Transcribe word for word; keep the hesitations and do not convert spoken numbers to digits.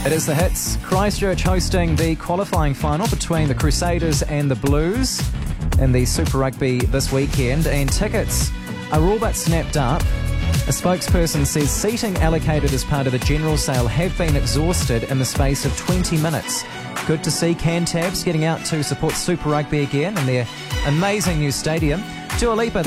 It is the Hits. Christchurch hosting the qualifying final between the Crusaders and the Blues in the Super Rugby this weekend, and tickets are all but snapped up. A spokesperson says seating allocated as part of the general sale have been exhausted in the space of twenty minutes. Good to see Cantabs getting out to support Super Rugby again in their amazing new stadium. Dua Lipa